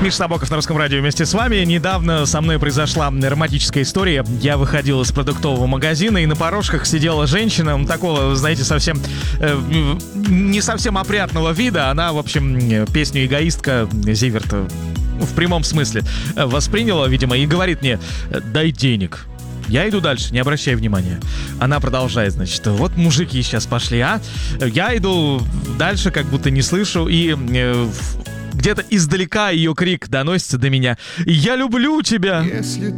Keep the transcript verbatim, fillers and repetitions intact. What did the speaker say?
Миша Сабоков на Русском радио вместе с вами. Недавно со мной произошла романтическая история. Я выходил из продуктового магазина, и на порожках сидела женщина, ну, такого, знаете, совсем э, не совсем опрятного вида. Она, в общем, песню «Эгоистка» Зиверта в прямом смысле восприняла, видимо, и говорит мне: «Дай денег». Я иду дальше, не обращая внимания. Она продолжает, значит: вот мужики сейчас пошли, а? Я иду дальше, как будто не слышу, и э, где-то издалека ее крик доносится до меня: «Я люблю тебя!» Если